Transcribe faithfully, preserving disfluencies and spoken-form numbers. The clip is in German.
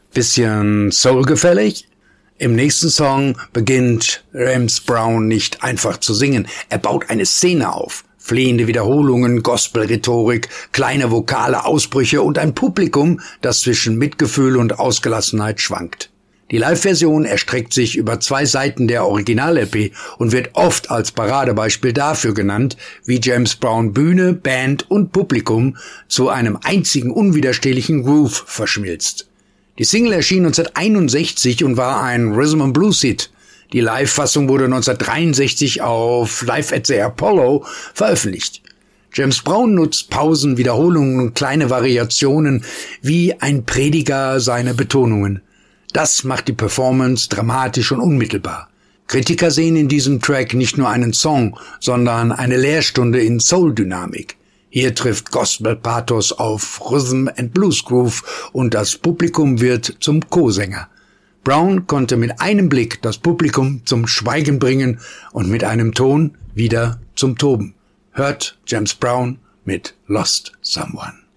Bisschen soulgefällig? Im nächsten Song beginnt James Brown nicht einfach zu singen. Er baut eine Szene auf. Flehende Wiederholungen, Gospel-Rhetorik, kleine vokale Ausbrüche und ein Publikum, das zwischen Mitgefühl und Ausgelassenheit schwankt. Die Live-Version erstreckt sich über zwei Seiten der Original-L P und wird oft als Paradebeispiel dafür genannt, wie James Brown Bühne, Band und Publikum zu einem einzigen unwiderstehlichen Groove verschmilzt. Die Single erschien neunzehnhunderteinundsechzig und war ein Rhythm and Blues Hit. Die Live-Fassung wurde neunzehnhundertdreiundsechzig auf Live at the Apollo veröffentlicht. James Brown nutzt Pausen, Wiederholungen und kleine Variationen wie ein Prediger seine Betonungen. Das macht die Performance dramatisch und unmittelbar. Kritiker sehen in diesem Track nicht nur einen Song, sondern eine Lehrstunde in Soul-Dynamik. Hier trifft Gospel-Pathos auf Rhythm and Blues Groove und das Publikum wird zum Co-Sänger. Brown konnte mit einem Blick das Publikum zum Schweigen bringen und mit einem Ton wieder zum Toben. Hört James Brown mit Lost Someone.